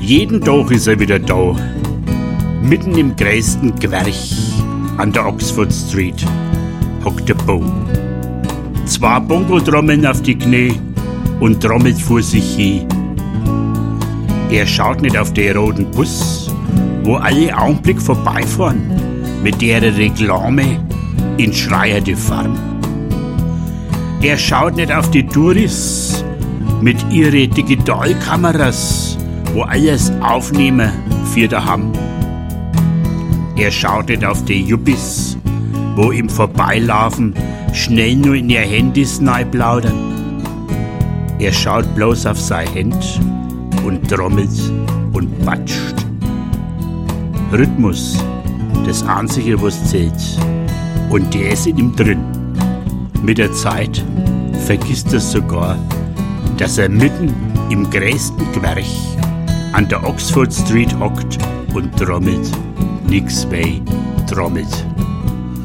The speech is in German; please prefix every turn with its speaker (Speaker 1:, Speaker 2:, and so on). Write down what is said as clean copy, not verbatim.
Speaker 1: Jeden Tag ist er wieder da, mitten im größten Gwerch an der Oxford Street hockt der Bo. 2 Bongo-Trommeln auf die Knie und trommelt vor sich hin. Er schaut nicht auf den roten Bus, wo alle Augenblick vorbeifahren, mit der Reklame in schreiende Farm. Er schaut nicht auf die Touris mit ihren Digitalkameras, wo alles aufnehmen für daheim. Er schaut nicht auf die Yuppies, wo im Vorbeilaufen schnell nur in ihr Handys plaudern. Er schaut bloß auf sein Hand und trommelt und batscht. Rhythmus, das Einzige, was zählt. Und der ist in ihm drin. Mit der Zeit vergisst er sogar, dass er mitten im größten Gwerch an der Oxford Street hockt und trommelt, nix mehr trommelt.